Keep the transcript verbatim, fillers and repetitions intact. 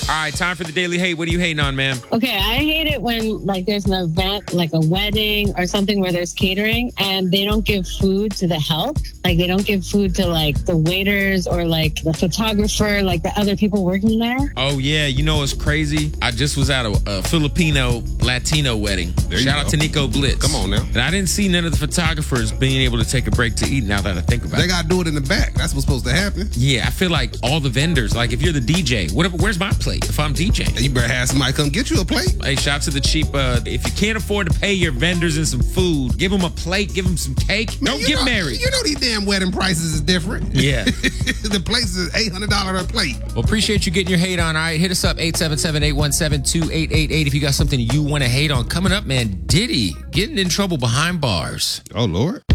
All right, time for the Daily Hate. What are you hating on, man? Okay, I hate it when like there's an event, like a wedding or something where there's catering and they don't give food to the help. Like they don't give food to like the waiters or like the photographer, like the other people working there. Oh, yeah. You know what's crazy? I just was at a, a Filipino Latino wedding. There you Shout out go. to Nico Blitz. Come on now. And I didn't see none of the photographers being able to take a break to eat now that I think about They it. got to do it in the back. That's what's supposed to happen. Yeah, I feel like all the vendors, like if you're the D J, what, where's my plate if I'm DJing? You better have somebody come get you a plate. Hey, shout out to the cheap, uh, if you can't afford to pay your vendors and some food, give them a plate, give them some cake. Man, Don't you get know, married. You know these damn wedding prices is different. Yeah. The place is eight hundred dollars a plate. Well, appreciate you getting your hate on. All right, hit us up, eight seven seven, eight one seven, two eight eight eight if you got something you want to hate on. Coming up, man, Diddy getting in trouble behind bars. Oh, Lord.